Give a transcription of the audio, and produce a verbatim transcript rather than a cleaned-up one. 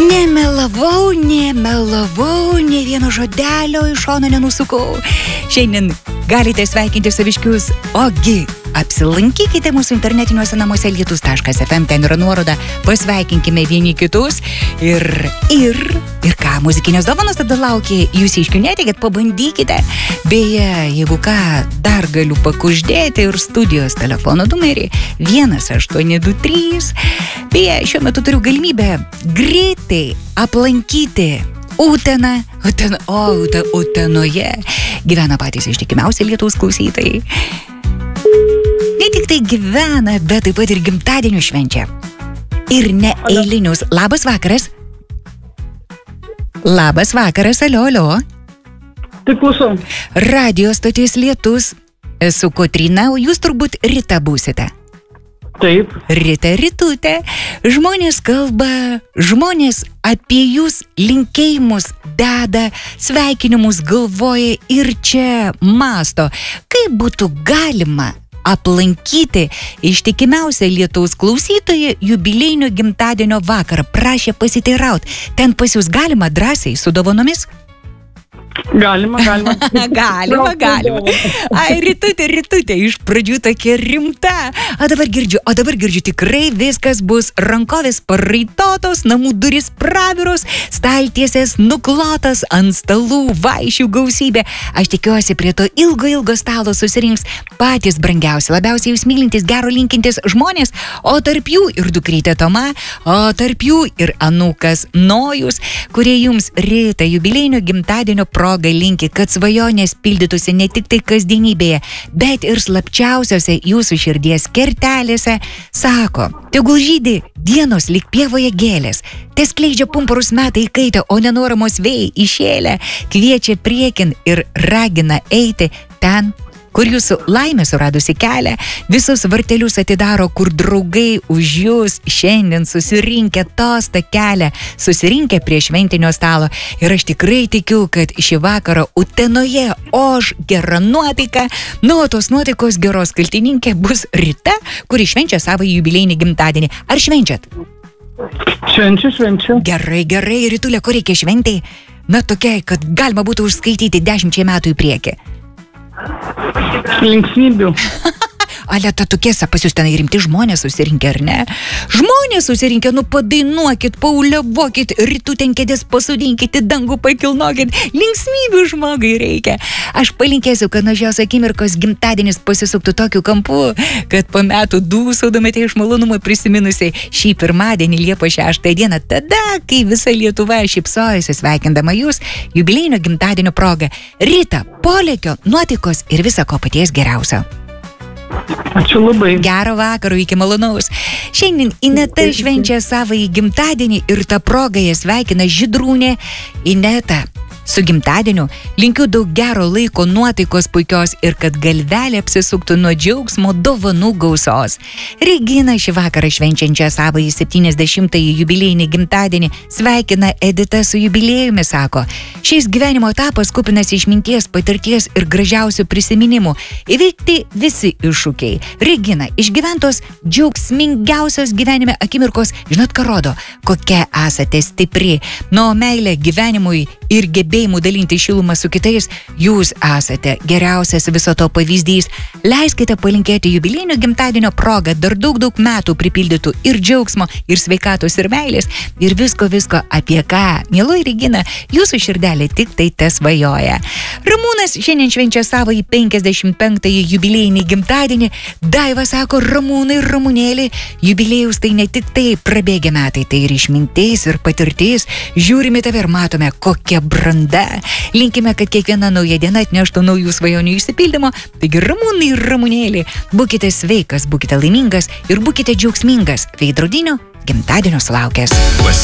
Nemelavau, nemelavau, ne vieno žodelio iš šono nenusukau. Šiandien galite sveikinti saviškius, ogi apsilankykite mūsų internetiniuose namuose lietus taškas ef em, ten yra nuoroda, pasveikinkime vieni kitus ir, ir, ir ką, muzikinės dovanos tada laukia, jūs iškių netikėt, pabandykite. Beje, jeigu ką, dar galiu pakuždėti ir studijos telefono numerį vienas aštuoni du trys. Beje, šiuo metu turiu galimybę greitai aplankyti Uteną, Utena, o Ute, Utenoje gyvena patys ištikimiausi lietaus klausytojai. Ne tik tai gyvena, bet taip pat ir gimtadienių švenčia. Ir ne eilinius. Labas vakaras. Labas vakaras, alio, alio. Taip, klausau. Radio stotis Lietus. Esu Kotryna, o jūs turbūt Rita būsite. Taip. Rita, Ritutė. Žmonės kalba, žmonės apie jūs linkėjimus deda, sveikinimus galvoja ir čia masto. Kaip būtų galima aplankyti ištikimiausią lietaus klausytoją jubiliejinio gimtadienio vakarą? Prašė pasiteiraut. Ten pas jūs galima drąsiai su dovanomis? Galima, galima. galima, galima. Ai, Ritutė, Ritutė, iš pradžių tokia rimta. O dabar girdžiu, o dabar girdžiu, tikrai viskas bus rankovės paraitotos, namų durys praviros, staltiesės nuklotas, ant stalų vaišių gausybė. Aš tikiuosi, prie to ilgo, ilgo stalo susirinks patys brangiausi, labiausiai jūs mylintis, gero linkintis žmonės, o tarp jų ir dukrytė Toma, o tarp jų ir anūkas Nojus, kurie jums Rita jubiliejinio gimtadienio proga linki, kad svajonės pildytųsi ne tik tai kasdienybėje, bet ir slapčiausiose jūsų širdies kertelėse. Sako, tegul žydi dienos lyg pievoje gėlės, te skleidžia pumpurus metai įkaitę, o nenoramos vėjai išėlę, kviečia priekin ir ragina eiti ten, kur jūsų laimė suradusi kelią, visus vartelius atidaro, kur draugai už jūs šiandien susirinkę tostą kelią, susirinkę prie šventinio stalo. Ir aš tikrai tikiu, kad šį vakarą Utenoje oš gera nuotaika. Nu, o tos nuotaikos geros kaltininkė bus Rita, kuri švenčia savo jubiliejinį gimtadienį. Ar švenčiat? Švenčiu, švenčiu. Gerai, gerai. Ritulė, ko reikia šventei? Na, tokia, kad galima būtų užskaityti dešimčiai metų į priekį. Linksmybių. Ale, ta tokiesa, pas jūs ten rimti žmonės susirinkę, ar ne? Žmonės susirinkę, nu padainuokit, pauliavokit, Rytų ten kėdės pasodinkit, dangų pakilnokit, linksmybių žmogai reikia. Aš palinkėsiu, kad nuo šios akimirkos gimtadienis pasisuktų tokiu kampu, kad po metų dūsaudamėte iš malonumo prisiminusiai šį pirmadienį Liepos šeštą dieną, tada, kai visa Lietuva šypsojasi sveikindama jūs jubiliejinio gimtadienio proga. Rita, polėkio, nuotaikos ir visa ko paties geriausio. Ačiū labai. Gero vakaro, iki malonaus. Šiandien Ineta švenčia savąjį gimtadienį ir tą progą ją sveikina Žydrūnė. Ineta, su gimtadieniu linkiu daug gero laiko, nuotaikos puikios ir kad galvelė apsisuktų nuo džiaugsmo dovanų gausos. Regina šį vakarą švenčiančią savąjį septyniasdešimtąjį jubiliejinį gimtadienį sveikina Edita su jubiliejumi, sako. Šis gyvenimo etapas kupinas išminties, patirties ir gražiausių prisiminimų. Įveikti visi iššūkiai. Regina, išgyventos džiaugsmingiausios gyvenime akimirkos, žinot, ką rodo, kokia esate stipri. Nuo meilė gyvenimui ir gebėjimų dalinti šilumą su kitais, jūs esate geriausias viso to pavyzdys. Leiskite palinkėti jubiliejinio gimtadienio progą dar daug daug metų pripildytų ir džiaugsmo, ir sveikatos, ir meilės, ir visko visko, apie ką, mieloji Regina, jūsų širdelė tik tai tesvajoja. Ramūnas šiandien švenčia savąjį penkiasdešimt penktąjį jubiliejinį gimtadienį. Daiva sako, Ramūnai, Ramūnėlį, jubiliejus tai ne tik tai prabėgę metai, tai ir išmintis, ir patirtis. Žiūrime tave ir matome, kokia branda. Linkime, kad kiekviena nauja diena atneštų naujų svajonių išsipildymo. Taigi, Ramūnai, Ramūnėlį, būkite sveikas, būkite laimingas ir būkite džiaugsmingas. Veidrodinio gimtadienio sulaukęs.